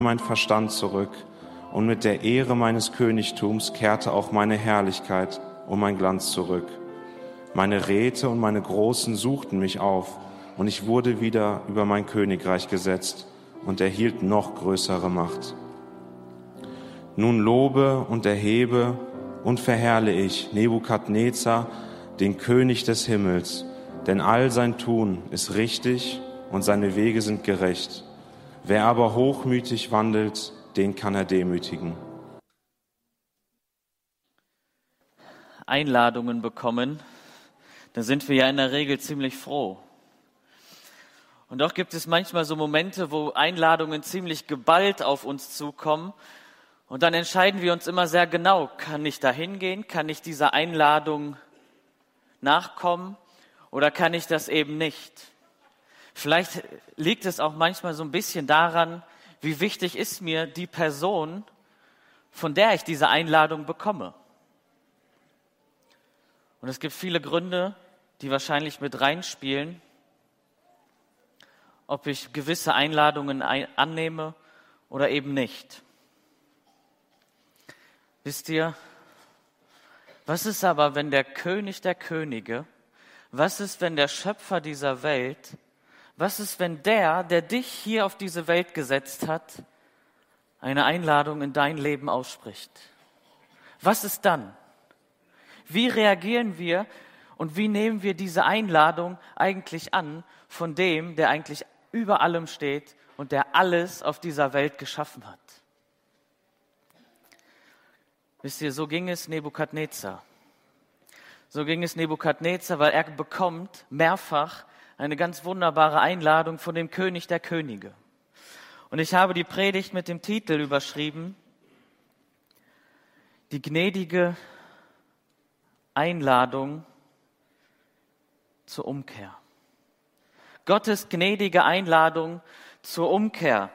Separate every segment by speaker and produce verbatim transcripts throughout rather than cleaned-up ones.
Speaker 1: mein Verstand zurück, und mit der Ehre meines Königtums kehrte auch meine Herrlichkeit und mein Glanz zurück. Meine Räte und meine Großen suchten mich auf, und ich wurde wieder über mein Königreich gesetzt und erhielt noch größere Macht. Nun lobe und erhebe und verherrle ich Nebukadnezar, den König des Himmels, denn all sein Tun ist richtig und seine Wege sind gerecht. Wer aber hochmütig wandelt, den kann er demütigen.
Speaker 2: Einladungen bekommen, da sind wir ja in der Regel ziemlich froh. Und doch gibt es manchmal so Momente, wo Einladungen ziemlich geballt auf uns zukommen. Und dann entscheiden wir uns immer sehr genau, kann ich da hingehen, kann ich dieser Einladung nachkommen oder kann ich das eben nicht? Vielleicht liegt es auch manchmal so ein bisschen daran, wie wichtig ist mir die Person, von der ich diese Einladung bekomme. Und es gibt viele Gründe, die wahrscheinlich mit reinspielen, ob ich gewisse Einladungen ein- annehme oder eben nicht. Wisst ihr, was ist aber, wenn der König der Könige, was ist, wenn der Schöpfer dieser Welt, was ist, wenn der, der dich hier auf diese Welt gesetzt hat, eine Einladung in dein Leben ausspricht? Was ist dann? Wie reagieren wir und wie nehmen wir diese Einladung eigentlich an von dem, der eigentlich über allem steht und der alles auf dieser Welt geschaffen hat? Wisst ihr, so ging es Nebukadnezar. So ging es Nebukadnezar, weil er bekommt mehrfach eine ganz wunderbare Einladung von dem König der Könige. Und ich habe die Predigt mit dem Titel überschrieben: Die gnädige Einladung zur Umkehr. Gottes gnädige Einladung zur Umkehr.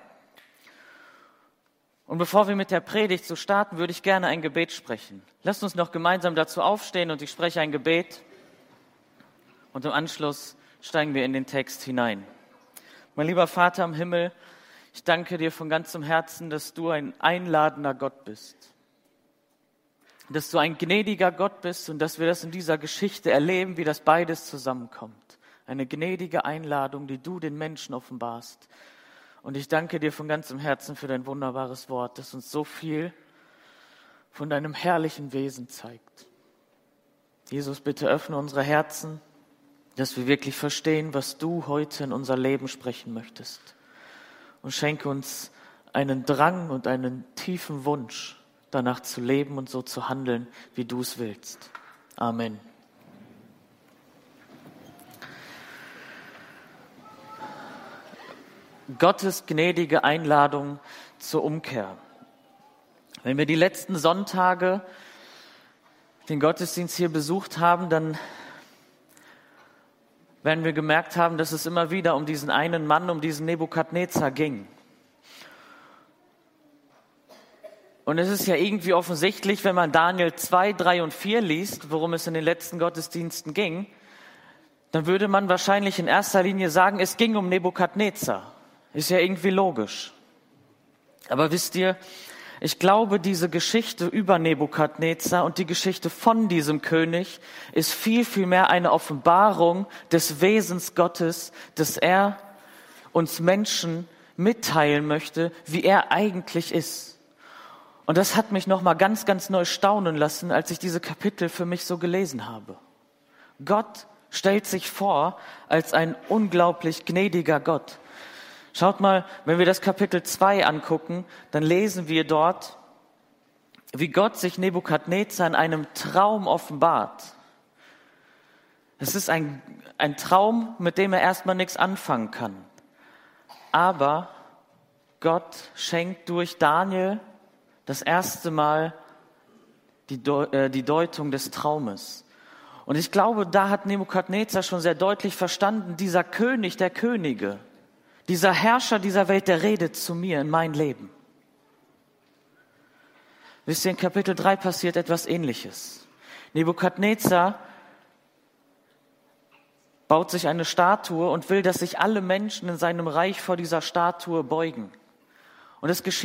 Speaker 2: Und bevor wir mit der Predigt so starten, würde ich gerne ein Gebet sprechen. Lasst uns noch gemeinsam dazu aufstehen und ich spreche ein Gebet. Und im Anschluss steigen wir in den Text hinein. Mein lieber Vater im Himmel, ich danke dir von ganzem Herzen, dass du ein einladender Gott bist. Dass du ein gnädiger Gott bist und dass wir das in dieser Geschichte erleben, wie das beides zusammenkommt. Eine gnädige Einladung, die du den Menschen offenbarst. Und ich danke dir von ganzem Herzen für dein wunderbares Wort, das uns so viel von deinem herrlichen Wesen zeigt. Jesus, bitte öffne unsere Herzen, dass wir wirklich verstehen, was du heute in unser Leben sprechen möchtest. Und schenke uns einen Drang und einen tiefen Wunsch, danach zu leben und so zu handeln, wie du es willst. Amen. Gottes gnädige Einladung zur Umkehr. Wenn wir die letzten Sonntage den Gottesdienst hier besucht haben, dann werden wir gemerkt haben, dass es immer wieder um diesen einen Mann, um diesen Nebukadnezar ging. Und es ist ja irgendwie offensichtlich, wenn man Daniel zwei, drei und vier liest, worum es in den letzten Gottesdiensten ging, dann würde man wahrscheinlich in erster Linie sagen, es ging um Nebukadnezar. Ist ja irgendwie logisch. Aber wisst ihr, ich glaube, diese Geschichte über Nebukadnezar und die Geschichte von diesem König ist viel, viel mehr eine Offenbarung des Wesens Gottes, dass er uns Menschen mitteilen möchte, wie er eigentlich ist. Und das hat mich nochmal ganz, ganz neu staunen lassen, als ich diese Kapitel für mich so gelesen habe. Gott stellt sich vor als ein unglaublich gnädiger Gott. Schaut mal, wenn wir das Kapitel zwei angucken, dann lesen wir dort, wie Gott sich Nebukadnezar in einem Traum offenbart. Es ist ein, ein Traum, mit dem er erstmal nichts anfangen kann. Aber Gott schenkt durch Daniel das erste Mal die, Deu- äh, die Deutung des Traumes. Und ich glaube, da hat Nebukadnezar schon sehr deutlich verstanden, dieser König der Könige, dieser Herrscher dieser Welt, der redet zu mir in mein Leben. Wisst ihr, in Kapitel drei passiert etwas Ähnliches. Nebukadnezar baut sich eine Statue und will, dass sich alle Menschen in seinem Reich vor dieser Statue beugen. Und es geschieht